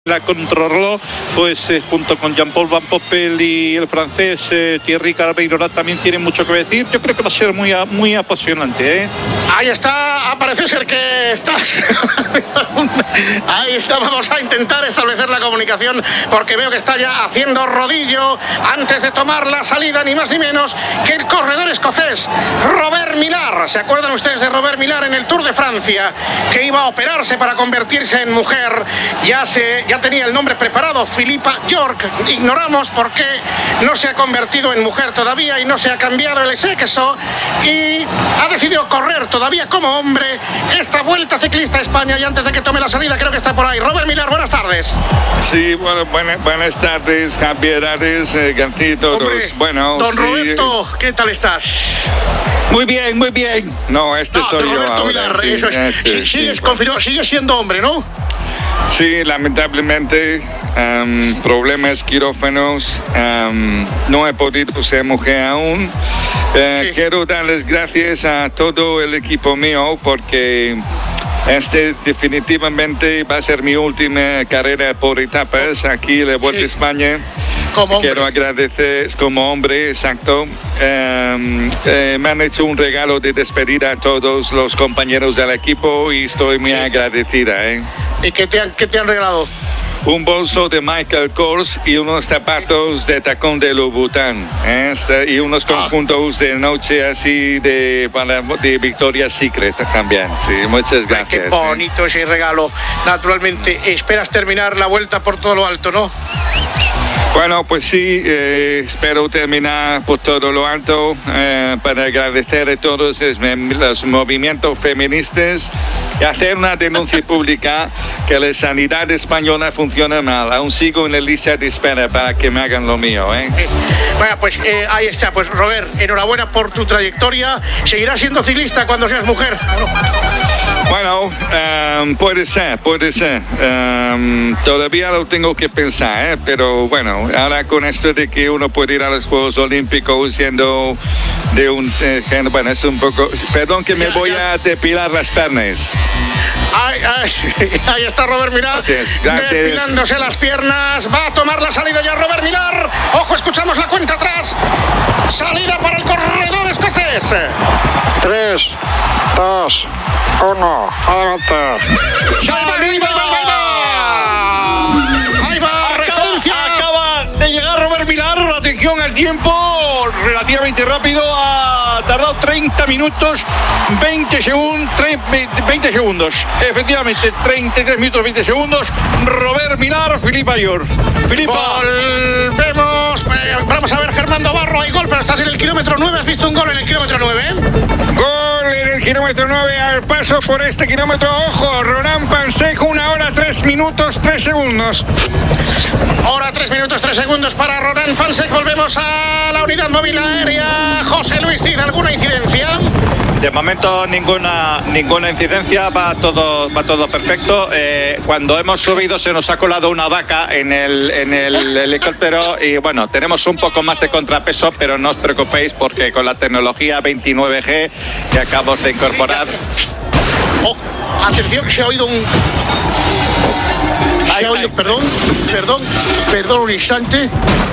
La controló, pues junto con Jean-Paul Van Poppel y el francés Thierry Carbonero también tiene mucho que decir. Yo creo que va a ser muy apasionante, ¿eh? Ahí está, parece ser que está. Ahí está, vamos a intentar establecer la comunicación porque veo que está ya haciendo rodillo antes de tomar la salida, ni más ni menos que el corredor escocés Robert Millar. ¿Se acuerdan ustedes de Robert Millar en el Tour de Francia? Que iba a operarse para convertirse en mujer. Ya tenía el nombre preparado, Philippa York. Ignoramos por qué no se ha convertido en mujer todavía y no se ha cambiado el sexo y ha decidido correr todavía como hombre esta Vuelta Ciclista a España. Y antes de que tome la salida, creo que está por ahí Robert Millar. Buenas tardes. Sí, bueno, buenas tardes, Javier Ares, García, todos. Hombre, bueno, don sí. Roberto, ¿qué tal estás? Muy bien, muy bien. No, soy don yo Roberto ahora. Millar, Sí, eso es. Sigues confirmado, sigues siendo hombre, ¿no? Sí, lamentablemente, problemas quirófanos, no he podido ser mujer aún. Sí. Quiero darles gracias a todo el equipo mío porque definitivamente va a ser mi última carrera por etapas aquí en la Vuelta a España. Como hombre. Quiero agradecer como hombre, exacto. Me han hecho un regalo de despedida a todos los compañeros del equipo y estoy muy agradecida. ¿Y qué te han regalado? Un bolso de Michael Kors y unos zapatos de tacón de Louboutin, y unos conjuntos de noche así de Victoria's Secret también. Sí, muchas gracias. Qué bonito ese regalo. Naturalmente, esperas terminar la vuelta por todo lo alto, ¿no? Bueno, pues sí, espero terminar por todo lo alto para agradecer a todos los movimientos feministas y hacer una denuncia pública que la sanidad española funciona mal. Aún sigo en la lista de espera para que me hagan lo mío, ¿eh? Bueno, pues ahí está. Pues Robert, enhorabuena por tu trayectoria. ¿Seguirás siendo ciclista cuando seas mujer? Bueno, puede ser. Todavía lo tengo que pensar, pero bueno, ahora con esto de que uno puede ir a los Juegos Olímpicos siendo de un bueno, es un poco. Perdón que me voy a depilar las piernas. Ahí está Robert Millar, depilándose las piernas. Va a tomar la salida ya Robert Millar. Ojo, escuchamos la cuenta atrás. Salida para el corredor escocés. 3, 2, 1, adelante. Ahí va, referencia. Acaba de llegar Robert Millar. Atención al tiempo, relativamente rápido. Ha tardado 30 minutos, 20 segundos. Efectivamente, 33 minutos, 20 segundos. Robert Millar, Philippa York. Volvemos. Vamos a ver, Germán Navarro. Hay gol, pero estás en el kilómetro 9. ¿Has visto un gol en el kilómetro 9? Gol en el kilómetro 9 al paso por este kilómetro. Ojo, Roland Pansec, 1 hora 3 minutos 3 segundos. Hora 3 minutos 3 segundos para Roland Pansec. Volvemos a la unidad móvil aérea. José Luis Cid, ¿alguna incidencia? De momento ninguna incidencia, va todo perfecto. Cuando hemos subido se nos ha colado una vaca en el helicóptero y bueno, tenemos un poco más de contrapeso, pero no os preocupéis porque con la tecnología 29G que acabamos de incorporar. Oh, atención, que se ha oído un... Perdón un instante.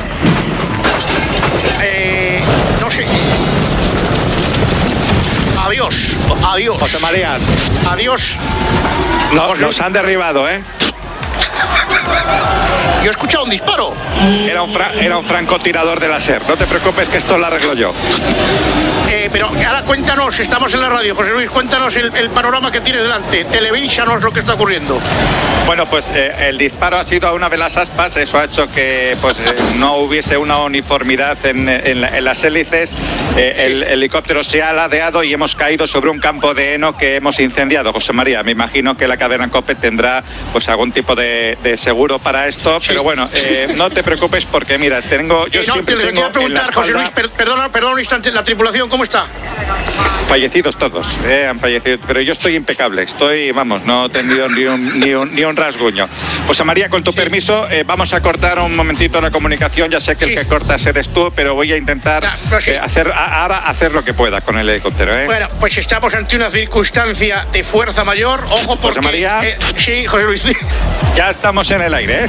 No sé. Adiós. José María. Adiós. Nos han derribado, ¿eh? Yo he escuchado un disparo. Era un francotirador de láser. No te preocupes que esto lo arreglo yo. Pero ahora cuéntanos, estamos en la radio, José Luis, cuéntanos el panorama que tienes delante. Televísanos lo que está ocurriendo. Bueno, pues el disparo ha sido a una de las aspas. Eso ha hecho que no hubiese una uniformidad en las hélices. El helicóptero se ha ladeado y hemos caído sobre un campo de heno que hemos incendiado. José María, me imagino que la cadena COPE tendrá pues algún tipo de seguro para esto, sí. Pero bueno, no te preocupes porque mira, yo siempre tengo preguntar, José Luis, perdón un instante, la tripulación, ¿cómo está? Fallecidos todos, han fallecido, pero yo estoy impecable, no he tenido ni un rasguño. José María, con tu permiso, vamos a cortar un momentito la comunicación, ya sé que el que cortas eres tú, pero voy a intentar hacer lo que pueda con el helicóptero. Bueno, pues estamos ante una circunstancia de fuerza mayor, ojo porque... José María. Sí, José Luis. Ya estamos en el aire,